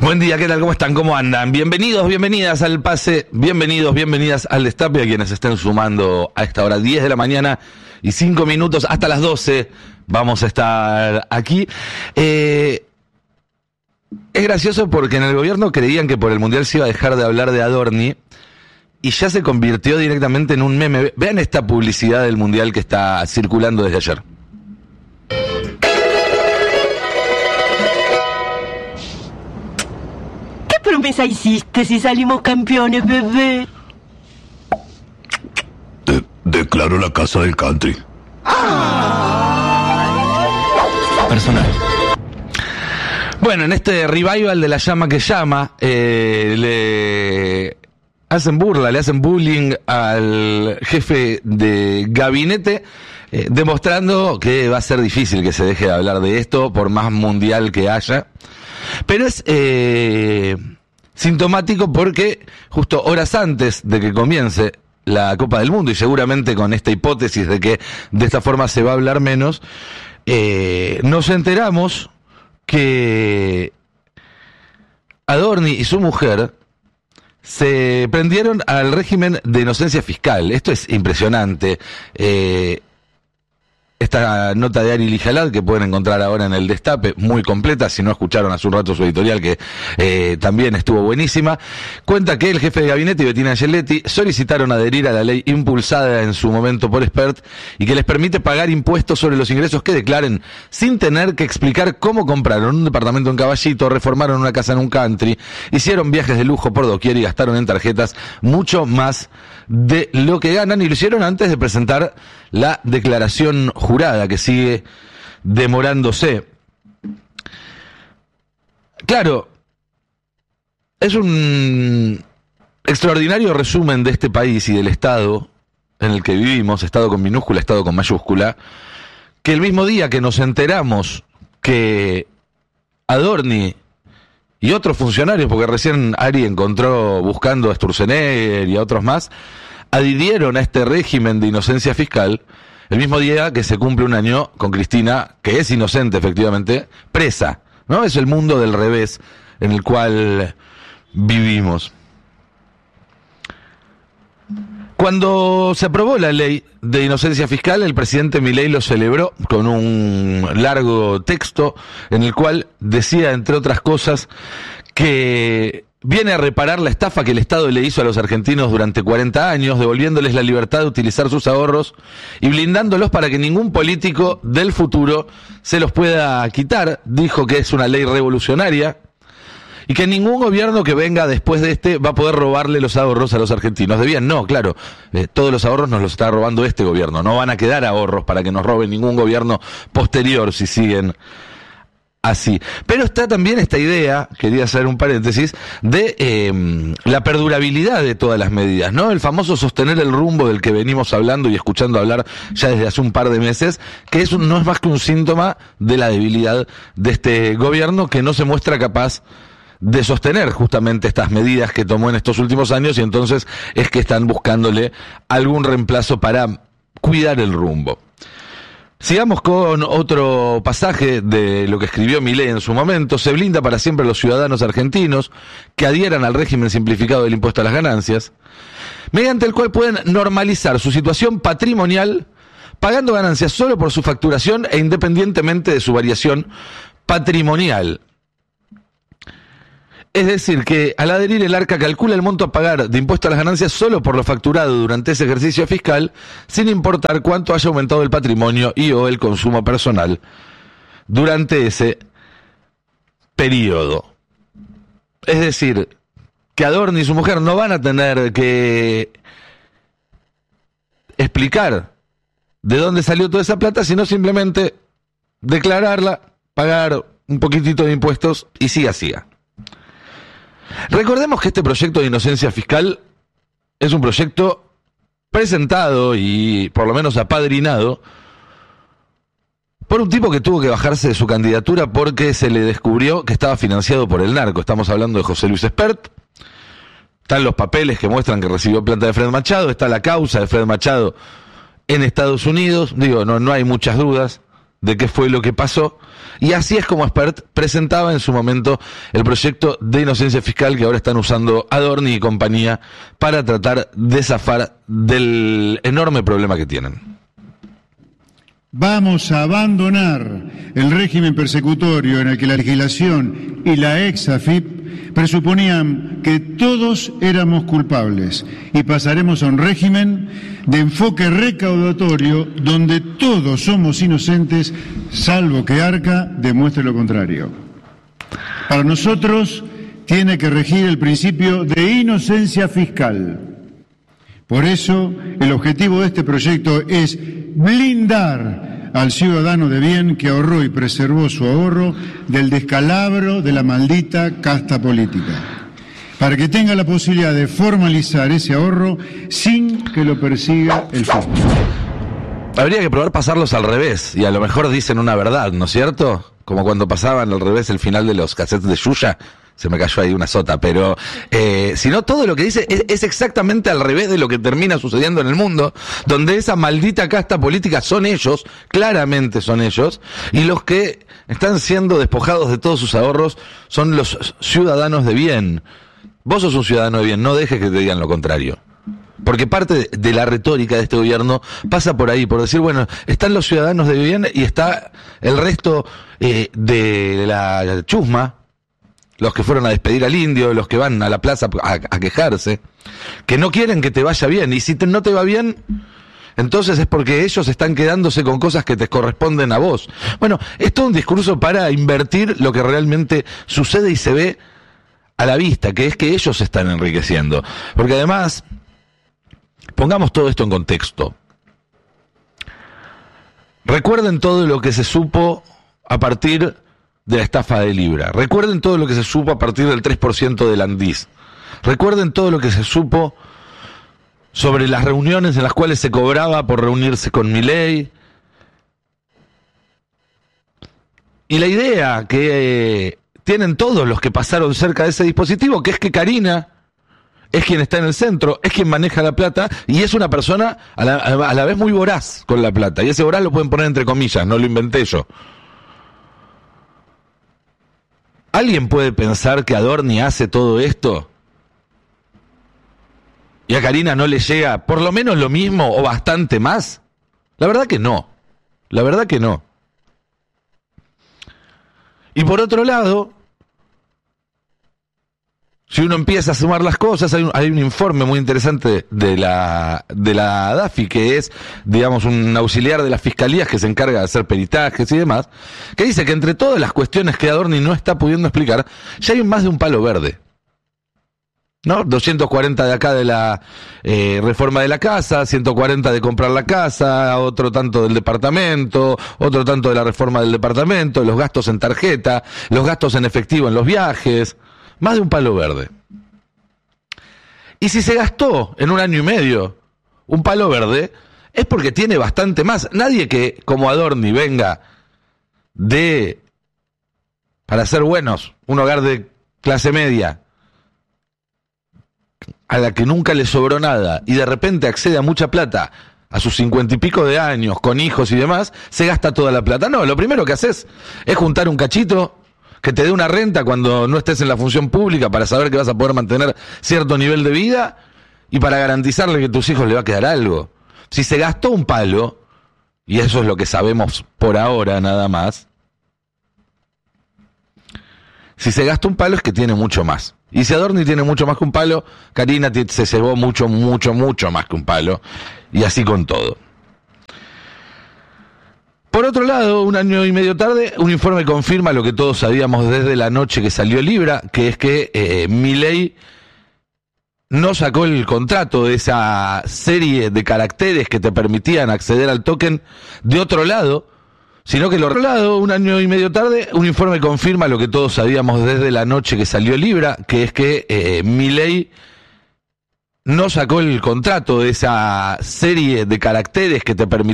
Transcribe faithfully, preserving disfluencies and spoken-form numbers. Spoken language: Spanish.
Buen día, ¿qué tal? ¿Cómo están? ¿Cómo andan? Bienvenidos, bienvenidas al Pase, bienvenidos, bienvenidas al Destape, a quienes estén sumando a esta hora, diez de la mañana y cinco minutos, hasta las doce, vamos a estar aquí. Eh, es gracioso porque en el gobierno creían que por el Mundial se iba a dejar de hablar de Adorni, y ya se convirtió directamente en un meme. Vean esta publicidad del Mundial que está circulando desde ayer. ¿Qué promesa hiciste si salimos campeones, bebé? De- declaro la casa del country. Personal. Bueno, en este revival de La Llama que Llama, eh, le hacen burla, le hacen bullying al jefe de gabinete, eh, demostrando que va a ser difícil que se deje de hablar de esto, por más mundial que haya. Pero es eh, sintomático porque justo horas antes de que comience la Copa del Mundo, y seguramente con esta hipótesis de que de esta forma se va a hablar menos, eh, nos enteramos que Adorni y su mujer se prendieron al régimen de inocencia fiscal. Esto es impresionante. Eh, esta nota de Ari Lijalad, que pueden encontrar ahora en el Destape, muy completa, si no escucharon hace un rato su editorial, que eh, también estuvo buenísima, cuenta que el jefe de gabinete y Bettina Angeletti solicitaron adherir a la ley impulsada en su momento por Spert y que les permite pagar impuestos sobre los ingresos que declaren sin tener que explicar cómo compraron un departamento en Caballito, reformaron una casa en un country, hicieron viajes de lujo por doquier y gastaron en tarjetas mucho más de lo que ganan, y lo hicieron antes de presentar la declaración jurada, que sigue demorándose. Claro, es un extraordinario resumen de este país y del estado en el que vivimos, estado con minúscula, estado con mayúscula, que el mismo día que nos enteramos que Adorni y otros funcionarios, porque recién Ari encontró buscando a Sturzenegger y a otros más, adhirieron a este régimen de inocencia fiscal, el mismo día que se cumple un año con Cristina, que es inocente efectivamente, presa, ¿no? Es el mundo del revés en el cual vivimos. Cuando se aprobó la ley de inocencia fiscal, el presidente Milei lo celebró con un largo texto en el cual decía, entre otras cosas, que viene a reparar la estafa que el Estado le hizo a los argentinos durante cuarenta años, devolviéndoles la libertad de utilizar sus ahorros y blindándolos para que ningún político del futuro se los pueda quitar. Dijo que es una ley revolucionaria y que ningún gobierno que venga después de este va a poder robarle los ahorros a los argentinos. Debían, no, claro, eh, todos los ahorros nos los está robando este gobierno. No van a quedar ahorros para que nos robe ningún gobierno posterior si siguen así. Pero está también esta idea, quería hacer un paréntesis, de eh, la perdurabilidad de todas las medidas, ¿no? El famoso sostener el rumbo del que venimos hablando y escuchando hablar ya desde hace un par de meses, que es un, no es más que un síntoma de la debilidad de este gobierno, que no se muestra capaz de sostener justamente estas medidas que tomó en estos últimos años, y entonces es que están buscándole algún reemplazo para cuidar el rumbo. Sigamos con otro pasaje de lo que escribió Milei en su momento. Se blinda para siempre a los ciudadanos argentinos que adhieran al régimen simplificado del impuesto a las ganancias, mediante el cual pueden normalizar su situación patrimonial pagando ganancias solo por su facturación e independientemente de su variación patrimonial. Es decir, que al adherir el ARCA calcula el monto a pagar de impuesto a las ganancias solo por lo facturado durante ese ejercicio fiscal, sin importar cuánto haya aumentado el patrimonio y o el consumo personal durante ese periodo. Es decir, que Adorni y su mujer no van a tener que explicar de dónde salió toda esa plata, sino simplemente declararla, pagar un poquitito de impuestos y siga, siga. Recordemos que este proyecto de inocencia fiscal es un proyecto presentado y por lo menos apadrinado por un tipo que tuvo que bajarse de su candidatura porque se le descubrió que estaba financiado por el narco. Estamos hablando de José Luis Espert. Están los papeles que muestran que recibió plata de Fred Machado, está la causa de Fred Machado en Estados Unidos. Digo, no, no hay muchas dudas. de qué fue lo que pasó, y así es como Spert presentaba en su momento el proyecto de inocencia fiscal que ahora están usando Adorni y compañía para tratar de zafar del enorme problema que tienen. Vamos a abandonar el régimen persecutorio en el que la legislación y la ex A F I P presuponían que todos éramos culpables y pasaremos a un régimen de enfoque recaudatorio donde todos somos inocentes salvo que Arca demuestre lo contrario. Para nosotros tiene que regir el principio de inocencia fiscal. Por eso, el objetivo de este proyecto es blindar al ciudadano de bien que ahorró y preservó su ahorro del descalabro de la maldita casta política, para que tenga la posibilidad de formalizar ese ahorro sin que lo persiga el fisco. Habría que probar pasarlos al revés, y a lo mejor dicen una verdad, ¿no es cierto? Como cuando pasaban al revés el final de los cassettes de Yuya. Se me cayó ahí una sota, pero eh, si no, todo lo que dice es, es exactamente al revés de lo que termina sucediendo en el mundo, donde esa maldita casta política son ellos, claramente son ellos, y los que están siendo despojados de todos sus ahorros son los ciudadanos de bien. Vos sos un ciudadano de bien, no dejes que te digan lo contrario. Porque parte de la retórica de este gobierno pasa por ahí, por decir, bueno, están los ciudadanos de bien y está el resto eh, de la chusma, los que fueron a despedir al indio, los que van a la plaza a, a quejarse, que no quieren que te vaya bien, y si te, no te va bien, entonces es porque ellos están quedándose con cosas que te corresponden a vos. Bueno, es todo un discurso para invertir lo que realmente sucede y se ve a la vista, que es que ellos se están enriqueciendo. Porque además, pongamos todo esto en contexto. Recuerden todo lo que se supo a partir de la estafa de Libra. Recuerden todo lo que se supo a partir del tres por ciento del Andís. Recuerden todo lo que se supo sobre las reuniones en las cuales se cobraba por reunirse con Milei. Y la idea que eh, tienen todos los que pasaron cerca de ese dispositivo, que es que Karina es quien está en el centro, es quien maneja la plata y es una persona a la, a la vez muy voraz con la plata. Y ese voraz lo pueden poner entre comillas, no lo inventé yo. ¿Alguien puede pensar que Adorni hace todo esto y a Karina no le llega por lo menos lo mismo o bastante más? La verdad que no. La verdad que no. Y por otro lado, si uno empieza a sumar las cosas, hay un, hay un informe muy interesante de la de la D A F I, que es, digamos, un auxiliar de las fiscalías que se encarga de hacer peritajes y demás, que dice que entre todas las cuestiones que Adorni no está pudiendo explicar, ya hay más de un palo verde. ¿No? doscientos cuarenta de acá de la eh, reforma de la casa, ciento cuarenta de comprar la casa, otro tanto del departamento, otro tanto de la reforma del departamento, los gastos en tarjeta, los gastos en efectivo en los viajes. Más de un palo verde. Y si se gastó en un año y medio un palo verde, es porque tiene bastante más. Nadie que, como Adorni, venga de, para ser buenos, un hogar de clase media, a la que nunca le sobró nada, y de repente accede a mucha plata, a sus cincuenta y pico de años, con hijos y demás, se gasta toda la plata. No, lo primero que haces es juntar un cachito que te dé una renta cuando no estés en la función pública para saber que vas a poder mantener cierto nivel de vida y para garantizarle que a tus hijos le va a quedar algo. Si se gastó un palo, y eso es lo que sabemos por ahora nada más, si se gastó un palo es que tiene mucho más. Y si Adorni tiene mucho más que un palo, Karina se cebó mucho, mucho, mucho más que un palo, y así con todo. Por otro lado, un año y medio tarde, un informe confirma lo que todos sabíamos desde la noche que salió Libra, que es que eh, Milei no sacó el contrato de esa serie de caracteres que te permitían acceder al token de otro lado, sino que lo otro lado, un año y medio tarde, un informe confirma lo que todos sabíamos desde la noche que salió Libra, que es que eh, Milei no sacó el contrato de esa serie de caracteres que te permitían